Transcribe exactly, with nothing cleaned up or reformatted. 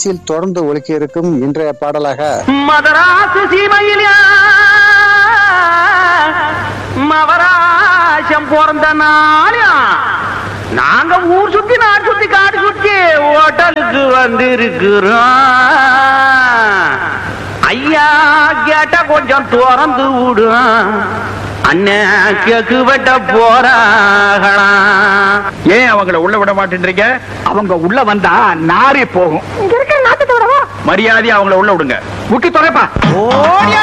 அலைவரிசையில் தொடர்ந்து ஒலிக்க இருக்கும் இன்றைய பாடலாக மதராசு சீமையில மவராசம் பிறந்த நாளா நாங்க ஊர் சுத்தி நாடு சுத்தி காடு சுத்தி ஹோட்டலுக்கு வந்து இருக்கிறோம். ஐயா கேட்ட கொஞ்சம் திறந்து விடும் அண்ணன் கேக்கு வெட்ட போறாங்களா? ஏன் அவங்கள உள்ள விட மாட்டேன்றீங்க? அவங்க உள்ள வந்தா நாரே போகும். மரியாதை அவங்கள உள்ள விடுங்க. முட்டி தொலைப்பா. ஓடியா